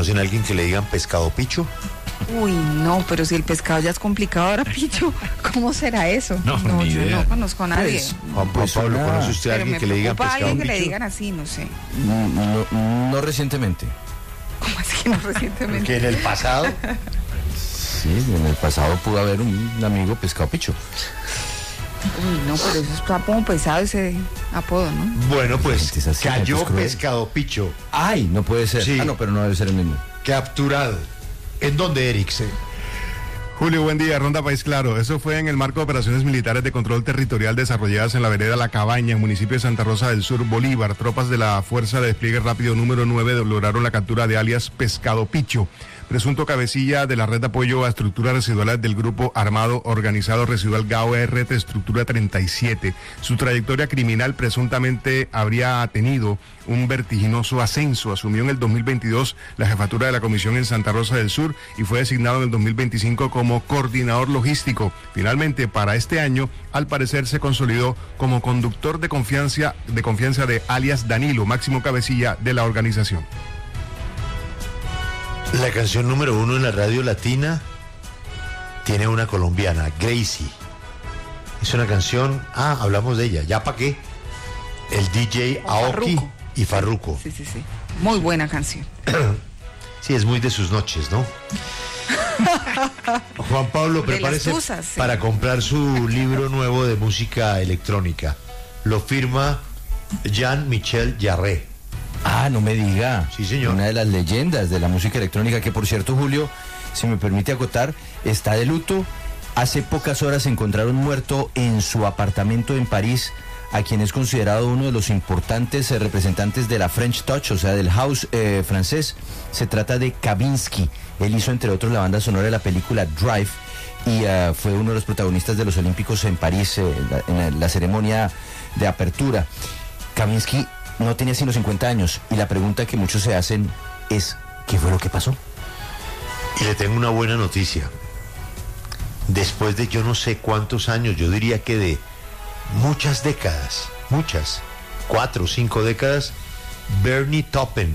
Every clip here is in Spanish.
¿Conocen a alguien que le digan pescado picho? Uy, no, pero si el pescado ya es complicado, ahora Picho, ¿cómo será eso? No, ni yo idea. no conozco a nadie. Juan Pablo, ¿conoce usted a Pero alguien me que le digan preocupa pescado alguien que picho? le digan así, no sé. No recientemente. ¿Cómo así que no recientemente? Que en el pasado. Sí, en el pasado pudo haber un amigo pescado picho. Uy, no, pero eso está como pesado ese apodo, ¿no? Bueno, pues Gente, es así, cayó es cruel. pescado picho, Ay, no puede ser. Sí. Ah, no, pero no debe ser el mismo. capturado. ¿En dónde, Eriksen? Julio, buen día. Ronda País Claro. Eso fue en el marco de operaciones militares de control territorial desarrolladas en la vereda La Cabaña, en municipio de Santa Rosa del Sur, Bolívar. Tropas de la Fuerza de Despliegue Rápido número 9 lograron la captura de alias Pescado Picho, presunto cabecilla de la red de apoyo a estructuras residuales del grupo armado organizado residual GAO-RT Estructura 37. Su trayectoria criminal presuntamente habría tenido un vertiginoso ascenso. Asumió en el 2022 la jefatura de la comisión en Santa Rosa del Sur y fue designado en el 2025 como coordinador logístico. Finalmente, para este año, al parecer se consolidó como conductor de confianza de alias Danilo, máximo cabecilla de la organización. La canción número 1 en la radio latina tiene una colombiana, Gracie. Es una canción, hablamos de ella, ¿ya para qué? El DJ Aoki Farruko. y Farruko. Sí. Muy buena canción. Sí, es muy de sus noches, ¿no? Juan Pablo, De las prepárese tusas, sí. para comprar su libro nuevo de música electrónica. Lo firma Jean-Michel Jarre. Ah, no me diga. Sí, señor. Una de las leyendas de la música electrónica, que por cierto, Julio, si me permite acotar, está de luto. Hace pocas horas encontraron muerto en su apartamento en París a quien es considerado uno de los importantes representantes de la French Touch, o sea, del house francés. Se trata de Kavinsky. Él hizo, entre otros, la banda sonora de la película Drive y fue uno de los protagonistas de los Olímpicos en París, en la ceremonia de apertura. Kavinsky no tenía sino 50 años y la pregunta que muchos se hacen es, ¿qué fue lo que pasó? Y le tengo una buena noticia. Después de yo no sé cuántos años, yo diría que de muchas décadas, 4 o 5 décadas, Bernie Taupin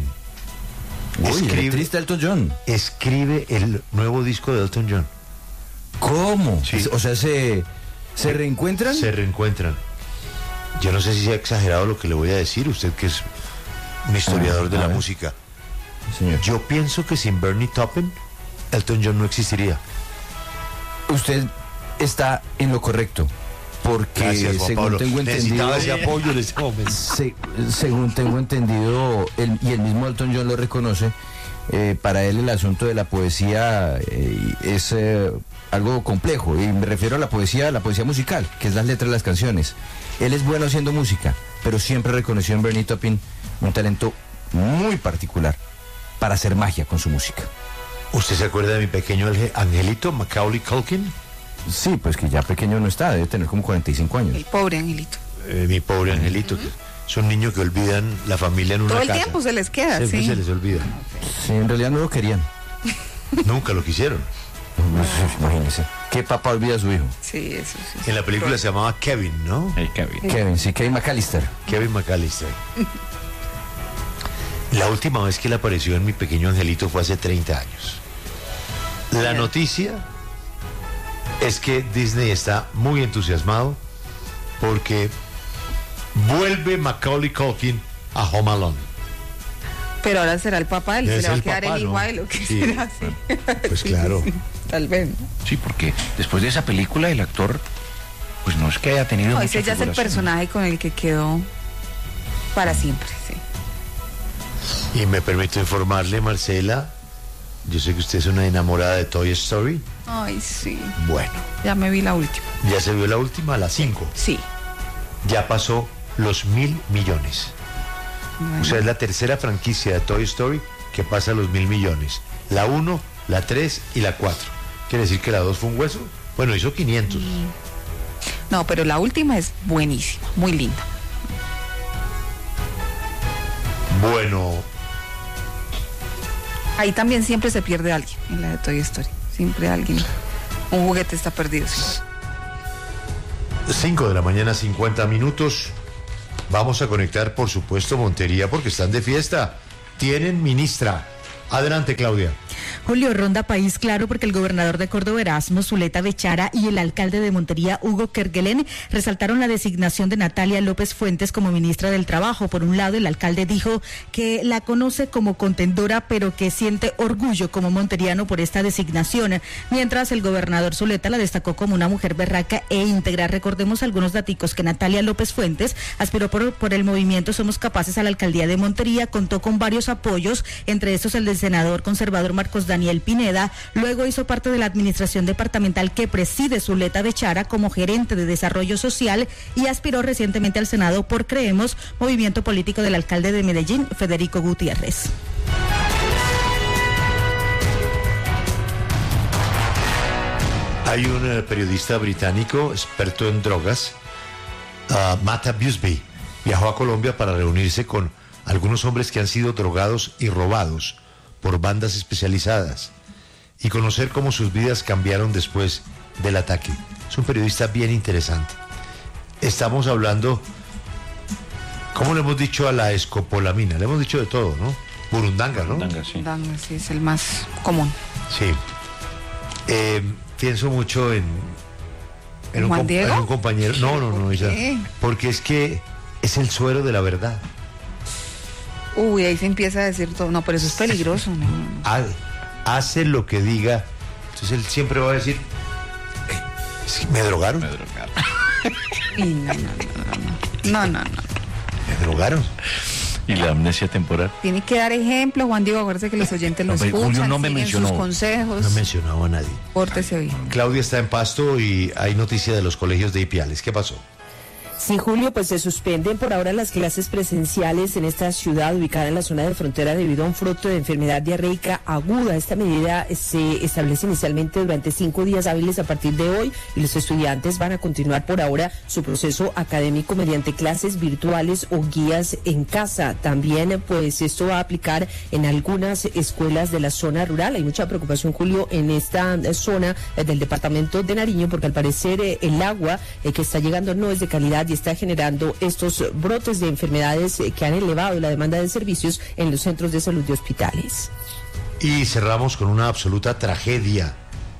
Uy, el triste Elton John. escribe el nuevo disco de Elton John. ¿Cómo? Sí. O sea, ¿se reencuentran? Se reencuentran. Yo no sé si sea exagerado lo que le voy a decir, usted que es un historiador de a la ver. música. Señor. Yo pienso que sin Bernie Taupin, Elton John no existiría. Usted está en lo correcto, porque Gracias, Juan según Pablo. tengo entendido, Necesitaba ese apoyo en este momento. según tengo entendido, y el mismo Elton John lo reconoce, para él el asunto de la poesía es algo complejo, y me refiero a la poesía musical, que es las letras de las canciones. Él es bueno haciendo música, pero siempre reconoció en Bernie Taupin un talento muy particular para hacer magia con su música. ¿Usted se acuerda de mi pequeño angelito, Macaulay Culkin? Sí, pues que ya pequeño no está, debe tener como 45 años. El pobre angelito. Mi pobre angelito, que es un niño que olvidan la familia en una Todo el casa. tiempo se les queda, Siempre sí. se les olvida. Sí, en realidad no lo querían. Nunca lo quisieron. Imagínese. ¿Qué papá olvida a su hijo? Sí, eso sí. En la película se llamaba Kevin, ¿no? Hey, Kevin. Kevin McAllister. Kevin McAllister. La última vez que él apareció en Mi Pequeño Angelito fue hace 30 años. La noticia es que Disney está muy entusiasmado porque vuelve Macaulay Culkin a Home Alone. Pero ahora será el papá, él Debe se le va ser a quedar papá, el hijo ¿no? a él, ¿o qué Sí. será? Sí. Pues Sí, claro. sí, tal vez. Sí, porque después de esa película el actor, pues no es que haya tenido No, mucha ese ya es el figuración. personaje con el que quedó para siempre, sí. Y me permito informarle, Marcela, yo sé que usted es una enamorada de Toy Story. Ay, sí. Bueno, Ya me vi la última. ya se vio la última, la 5. Sí. Ya pasó los 1.000 millones. O sea, es la tercera franquicia de Toy Story que pasa los 1.000 millones. La 1, la 3 y la 4. ¿Quiere decir que la 2 fue un hueso? Bueno, hizo 500. No, pero la última es buenísima, muy linda. Bueno, Ahí también siempre se pierde alguien, en la de Toy Story. Siempre alguien, un juguete está perdido. Sí. 5 de la mañana, 50 minutos. Vamos a conectar, por supuesto, Montería, porque están de fiesta. Tienen ministra. Adelante, Claudia. Julio, ronda país claro porque el gobernador de Córdoba, Erasmo Zuleta Bechara, y el alcalde de Montería, Hugo Kerguelen, resaltaron la designación de Natalia López Fuentes como ministra del Trabajo. Por un lado, el alcalde dijo que la conoce como contendora, pero que siente orgullo como monteriano por esta designación, mientras el gobernador Zuleta la destacó como una mujer berraca e íntegra. Recordemos algunos daticos: que Natalia López Fuentes aspiró por el movimiento Somos Capaces a la alcaldía de Montería, contó con varios apoyos, entre estos el del senador conservador Marcos Daniel Pineda. Luego hizo parte de la administración departamental que preside Zuleta Bechara como gerente de desarrollo social, y aspiró recientemente al Senado por Creemos, movimiento político del alcalde de Medellín, Federico Gutiérrez. Hay un periodista británico experto en drogas, Matt Busby, viajó a Colombia para reunirse con algunos hombres que han sido drogados y robados por bandas especializadas y conocer cómo sus vidas cambiaron después del ataque. Es un periodista bien interesante. Estamos hablando, ¿cómo le hemos dicho a la escopolamina? Le hemos dicho de todo, ¿no? Burundanga, ¿no? Burundanga, sí. Burundanga, sí, es el más común. Sí. Pienso mucho en ¿Juan Diego? en un compañero. No, ella, porque es que es el suero de la verdad. Uy, ahí se empieza a decir todo. No, pero eso es peligroso, ¿no? Hace lo que diga. Entonces él siempre va a decir, es que me drogaron. Y no. Me drogaron. Y la amnesia temporal. Tiene que dar ejemplo, Juan Diego. Acuérdese que los oyentes lo escuchan, Julio no me siguen mencionó. sus consejos. No mencionaba a nadie. Pórtese bien. Claudia está en Pasto y hay noticia de los colegios de Ipiales. ¿Qué pasó? Sí, Julio, pues se suspenden por ahora las clases presenciales en esta ciudad ubicada en la zona de frontera debido a un brote de enfermedad diarreica aguda. Esta medida se establece inicialmente durante 5 días hábiles a partir de hoy, y los estudiantes van a continuar por ahora su proceso académico mediante clases virtuales o guías en casa. También, pues esto va a aplicar en algunas escuelas de la zona rural. Hay mucha preocupación, Julio, en esta zona del departamento de Nariño, porque al parecer el agua que está llegando no es de calidad y está generando estos brotes de enfermedades que han elevado la demanda de servicios en los centros de salud de hospitales. Y cerramos con una absoluta tragedia,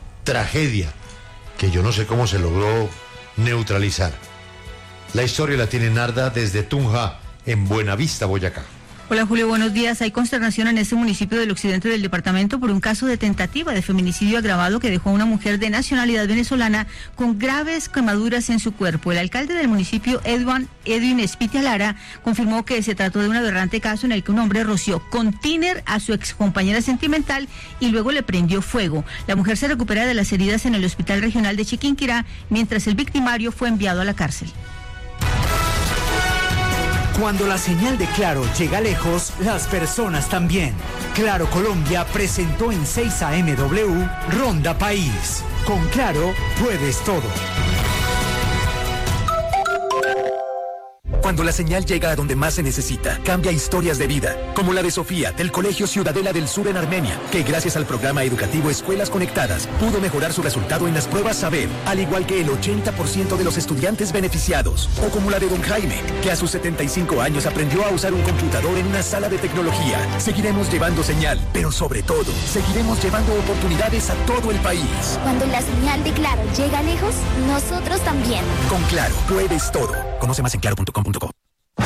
que yo no sé cómo se logró neutralizar. La historia la tiene Narda desde Tunja, en Buenavista, Boyacá. Hola Julio, buenos días. Hay consternación en este municipio del occidente del departamento por un caso de tentativa de feminicidio agravado que dejó a una mujer de nacionalidad venezolana con graves quemaduras en su cuerpo. El alcalde del municipio, Edwin Espitia Lara, confirmó que se trató de un aberrante caso en el que un hombre roció con tiner a su excompañera sentimental y luego le prendió fuego. La mujer se recupera de las heridas en el Hospital Regional de Chiquinquirá, mientras el victimario fue enviado a la cárcel. Cuando la señal de Claro llega lejos, las personas también. Claro Colombia presentó en 6 AMW Ronda País. Con Claro puedes todo. Cuando la señal llega a donde más se necesita, cambia historias de vida, como la de Sofía, del Colegio Ciudadela del Sur en Armenia, que gracias al programa educativo Escuelas Conectadas, pudo mejorar su resultado en las pruebas Saber, al igual que el 80% de los estudiantes beneficiados. O como la de don Jaime, que a sus 75 años aprendió a usar un computador en una sala de tecnología. Seguiremos llevando señal, pero sobre todo, seguiremos llevando oportunidades a todo el país. Cuando la señal de Claro llega lejos, nosotros también. Con Claro, puedes todo. Conoce más en claro.com.co.